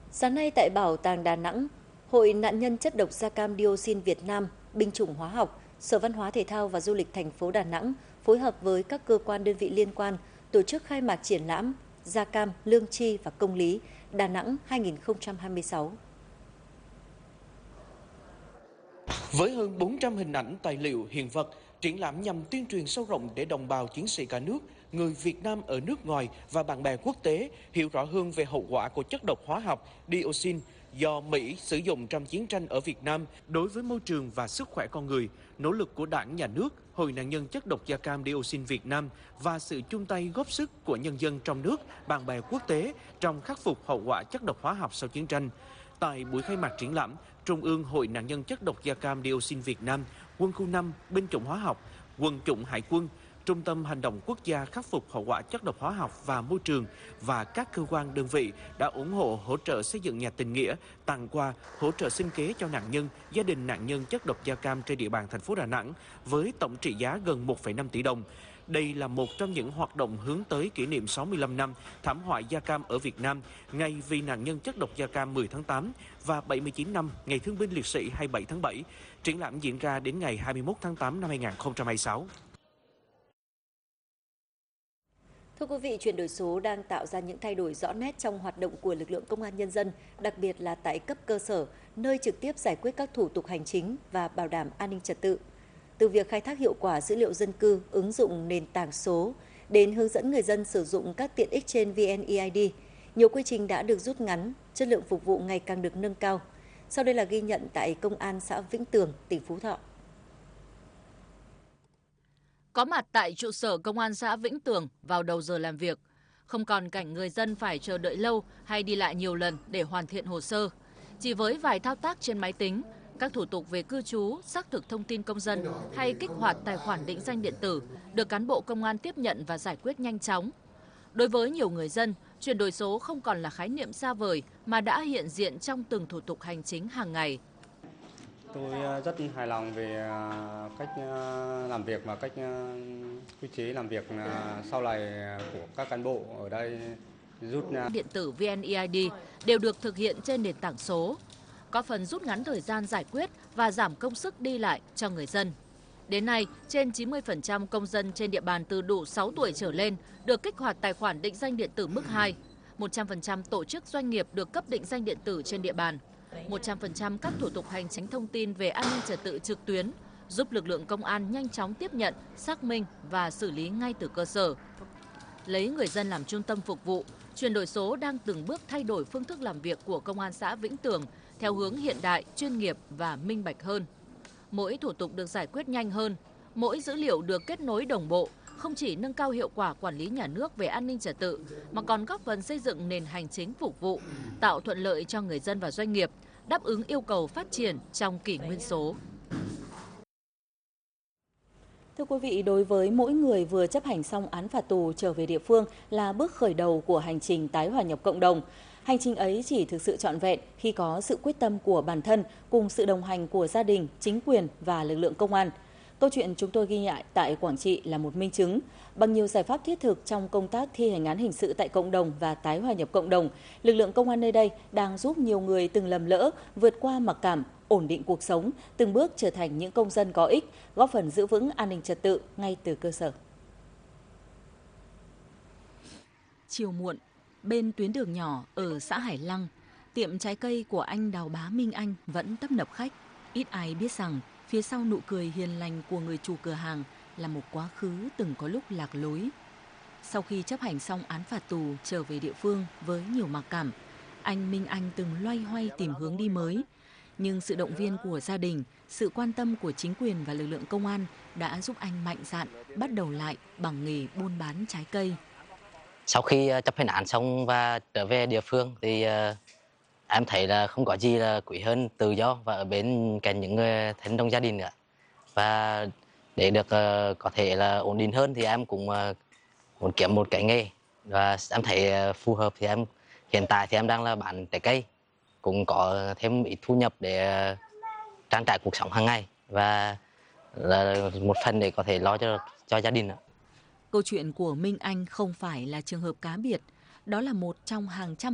Sáng nay tại Bảo tàng Đà Nẵng, Hội nạn nhân chất độc da cam dioxin Việt Nam, binh chủng hóa học, Sở Văn hóa Thể thao và Du lịch thành phố Đà Nẵng phối hợp với các cơ quan đơn vị liên quan tổ chức khai mạc triển lãm Da cam, lương tri và công lý Đà Nẵng 2026. Với hơn 400 hình ảnh, tài liệu, hiện vật, triển lãm nhằm tuyên truyền sâu rộng để đồng bào chiến sĩ cả nước, người Việt Nam ở nước ngoài và bạn bè quốc tế hiểu rõ hơn về hậu quả của chất độc hóa học dioxin do Mỹ sử dụng trong chiến tranh ở Việt Nam đối với môi trường và sức khỏe con người, nỗ lực của Đảng, Nhà nước, Hội nạn nhân chất độc da cam dioxin Việt Nam và sự chung tay góp sức của nhân dân trong nước, bạn bè quốc tế trong khắc phục hậu quả chất độc hóa học sau chiến tranh. Tại buổi khai mạc triển lãm, Trung ương Hội nạn nhân chất độc da cam dioxin Việt Nam, Quân khu 5, binh chủng hóa học, Quân chủng Hải quân, Trung tâm Hành động Quốc gia khắc phục hậu quả chất độc hóa học và môi trường và các cơ quan đơn vị đã ủng hộ hỗ trợ xây dựng nhà tình nghĩa, tặng quà, hỗ trợ sinh kế cho nạn nhân, gia đình nạn nhân chất độc da cam trên địa bàn thành phố Đà Nẵng với tổng trị giá gần 1,5 tỷ đồng. Đây là một trong những hoạt động hướng tới kỷ niệm 65 năm thảm họa da cam ở Việt Nam, ngày vì nạn nhân chất độc da cam 10 tháng 8 và 79 năm ngày Thương binh Liệt sĩ 27 tháng 7. Triển lãm diễn ra đến ngày 21 tháng 8 năm 2026. Thưa quý vị, chuyển đổi số đang tạo ra những thay đổi rõ nét trong hoạt động của lực lượng công an nhân dân, đặc biệt là tại cấp cơ sở, nơi trực tiếp giải quyết các thủ tục hành chính và bảo đảm an ninh trật tự. Từ việc khai thác hiệu quả dữ liệu dân cư, ứng dụng nền tảng số, đến hướng dẫn người dân sử dụng các tiện ích trên VNeID, nhiều quy trình đã được rút ngắn, chất lượng phục vụ ngày càng được nâng cao. Sau đây là ghi nhận tại Công an xã Vĩnh Tường, tỉnh Phú Thọ. Có mặt tại trụ sở Công an xã Vĩnh Tường vào đầu giờ làm việc, không còn cảnh người dân phải chờ đợi lâu hay đi lại nhiều lần để hoàn thiện hồ sơ. Chỉ với vài thao tác trên máy tính, các thủ tục về cư trú, xác thực thông tin công dân hay kích hoạt tài khoản định danh điện tử được cán bộ công an tiếp nhận và giải quyết nhanh chóng. Đối với nhiều người dân, chuyển đổi số không còn là khái niệm xa vời mà đã hiện diện trong từng thủ tục hành chính hàng ngày. Tôi rất hài lòng về cách làm việc và cách quy chế làm việc sau này của các cán bộ ở đây rút Điện tử VNeID đều được thực hiện trên nền tảng số, có phần rút ngắn thời gian giải quyết và giảm công sức đi lại cho người dân. Đến nay, trên 90% công dân trên địa bàn từ đủ 6 tuổi trở lên được kích hoạt tài khoản định danh điện tử mức 2, 100% tổ chức doanh nghiệp được cấp định danh điện tử trên địa bàn. 100% các thủ tục hành chính thông tin về an ninh trật tự trực tuyến, giúp lực lượng công an nhanh chóng tiếp nhận, xác minh và xử lý ngay từ cơ sở. Lấy người dân làm trung tâm phục vụ, chuyển đổi số đang từng bước thay đổi phương thức làm việc của Công an xã Vĩnh Tường theo hướng hiện đại, chuyên nghiệp và minh bạch hơn. Mỗi thủ tục được giải quyết nhanh hơn, mỗi dữ liệu được kết nối đồng bộ, không chỉ nâng cao hiệu quả quản lý nhà nước về an ninh trật tự, mà còn góp phần xây dựng nền hành chính phục vụ, tạo thuận lợi cho người dân và doanh nghiệp, đáp ứng yêu cầu phát triển trong kỷ nguyên số. Thưa quý vị, đối với mỗi người vừa chấp hành xong án phạt tù trở về địa phương là bước khởi đầu của hành trình tái hòa nhập cộng đồng. Hành trình ấy chỉ thực sự trọn vẹn khi có sự quyết tâm của bản thân cùng sự đồng hành của gia đình, chính quyền và lực lượng công an. Câu chuyện chúng tôi ghi nhận tại Quảng Trị là một minh chứng. Bằng nhiều giải pháp thiết thực trong công tác thi hành án hình sự tại cộng đồng và tái hòa nhập cộng đồng, lực lượng công an nơi đây đang giúp nhiều người từng lầm lỡ vượt qua mặc cảm, ổn định cuộc sống, từng bước trở thành những công dân có ích, góp phần giữ vững an ninh trật tự ngay từ cơ sở. Chiều muộn, bên tuyến đường nhỏ ở xã Hải Lăng, tiệm trái cây của anh Đào Bá Minh Anh vẫn tấp nập khách. Ít ai biết rằng phía sau nụ cười hiền lành của người chủ cửa hàng là một quá khứ từng có lúc lạc lối. Sau khi chấp hành xong án phạt tù trở về địa phương với nhiều mặc cảm, anh Minh Anh từng loay hoay tìm hướng đi mới. Nhưng sự động viên của gia đình, sự quan tâm của chính quyền và lực lượng công an đã giúp anh mạnh dạn bắt đầu lại bằng nghề buôn bán trái cây. Sau khi chấp hành án xong và trở về địa phương thì em thấy là không có gì là quý hơn tự do và ở bên cạnh những người thân trong gia đình nữa. Và để được có thể là ổn định hơn thì em cũng muốn kiếm một cái nghề và em thấy phù hợp thì em hiện tại thì em đang là bán trái cây, cũng có thêm ít thu nhập để trang trải cuộc sống hàng ngày và là một phần để có thể lo cho gia đình. Câu chuyện của Minh Anh không phải là trường hợp cá biệt, đó là một trong hàng trăm